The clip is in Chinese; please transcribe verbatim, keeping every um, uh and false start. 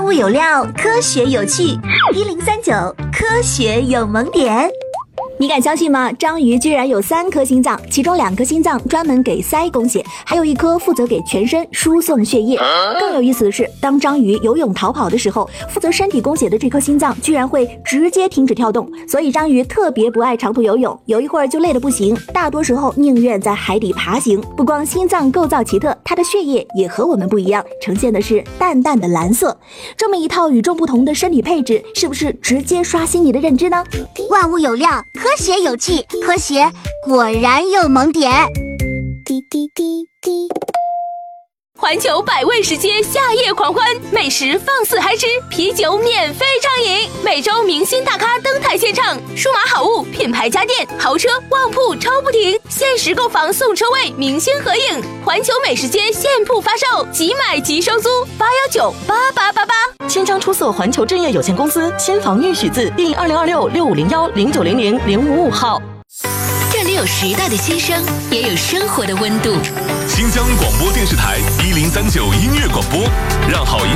物有料，科学有趣。一零三九科学有萌点。 你敢相信吗？章鱼居然有三颗心脏，其中两颗心脏专门给鳃供血，还有一颗负责给全身输送血液。更有意思的是，当章鱼游泳逃跑的时候，负责身体供血的这颗心脏居然会直接停止跳动。所以章鱼特别不爱长途游泳，游一会儿就累得不行，大多时候宁愿在海底爬行。不光心脏构造奇特，它的血液也和我们不一样，呈现的是淡淡的蓝色。这么一套与众不同的身体配置，是不是直接刷新你的认知呢？ 万物有料，科学有趣，科学果然有萌点。滴滴滴滴。 环球百味食街夏夜狂欢，美食放肆嗨吃，啤酒免费畅饮，每周明星大咖登台献唱，数码好物、品牌家电、豪车、旺铺超不停，限时购房送车位，明星合影。环球美食街现铺发售，即买即收租，八幺九八八八八。 千张出色环球置业有限公司新房预许字第二零二六六五零幺零九零零零五五号。 这里有时代的心声，也有生活的温度。 新疆广播电视台一零三九音乐广播，让好音